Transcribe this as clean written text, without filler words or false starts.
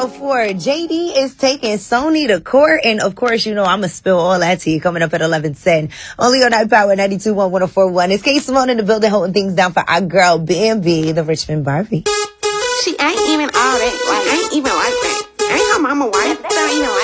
4. JD is taking Sony to court. And of course, you know, I'm going to spill all that tea coming up at 11:10. Only on Night Power 92.1 104.1. It's K Simone in the building holding things down for our girl, Bambi, the Richmond Barbie. She ain't even all that. Like, ain't even like that. Ain't her mama wife. Don't even like